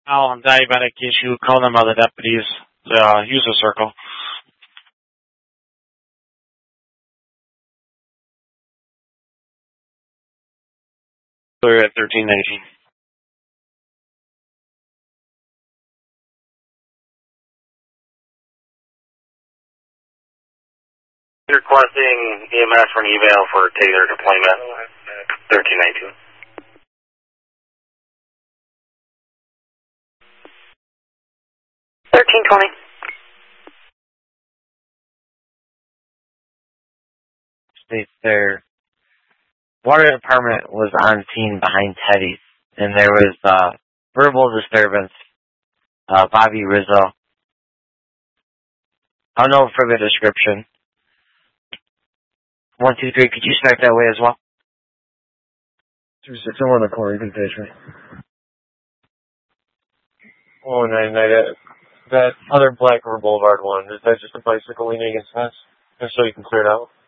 Diabetic issue. Call them other deputies. Use a circle. Clear at 1319. Requesting EMS for an eval for Taylor deployment. 1319. States their water department was on scene behind Teddy's, and there was verbal disturbance. Bobby Rizzo. I'll know further description. 123, could you start that way as well? 2601 on the corner, you can finish me. Oh, 998. That other Black River Boulevard one, is that just a bicycle leaning against fence? Just so you can clear it out?